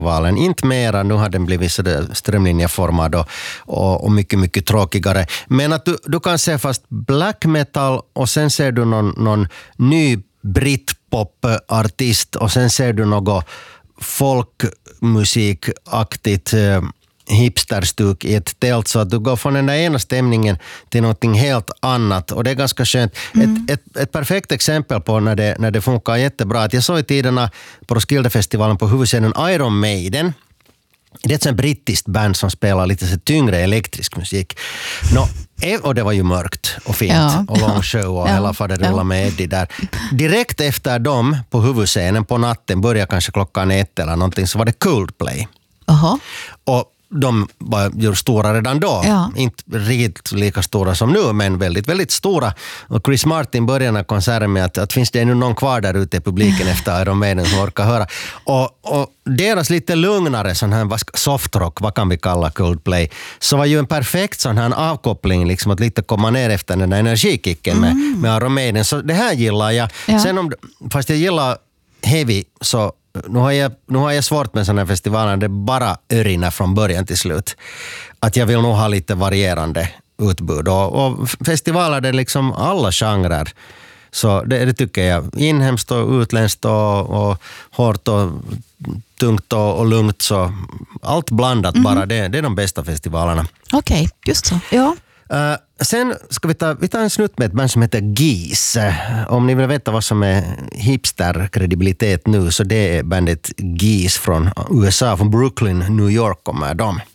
valen. Inte mera, nu har den blivit så strömlinjeformad och mycket, mycket tråkigare. Men att du kan se fast black metal och sen ser du någon ny britpop-artist och sen ser du något folkmusikaktigt hipsterstuk i ett tält, så att du går från den där ena stämningen till någonting helt annat, och det är ganska skönt. Ett perfekt exempel på när det funkar jättebra, att jag såg i tiderna på Roskildefestivalen på huvudscenen Iron Maiden. Det är ett sånt brittiskt band som spelar lite så tyngre elektrisk musik. Och det var ju mörkt och fint och lång show och hela faderullar med Eddie där. Direkt efter dem på huvudscenen på natten, började kanske klockan 1 eller någonting, så var det Coldplay. Och de var ju stora redan då. Inte riktigt lika stora som nu, men väldigt, väldigt stora. Och Chris Martin började den konserten med att finns det nu någon kvar där ute i publiken efter Iron Maiden som orkar höra. Och deras lite lugnare sån här softrock, vad kan vi kalla Coldplay, så var ju en perfekt sån här avkoppling, liksom att lite komma ner efter den där energikicken med Iron Maiden. Så det här gillar jag. Sen fast jag gillar heavy, så nu har jag svårt med sådana festivaler, det är bara örina från början till slut. Att jag vill nog ha lite varierande utbud. Och festivaler, det är liksom alla genrer. Så det tycker jag. Inhemskt och utländskt och hårt och tungt och lugnt. Så allt blandat bara, det är de bästa festivalerna. Okej, just så. Ja. Sen ska vi ta en snutt med ett band som heter Geese. Om ni vill veta vad som är hipster-kredibilitet nu, så det är bandet Geese från USA, från Brooklyn, New York kommer de.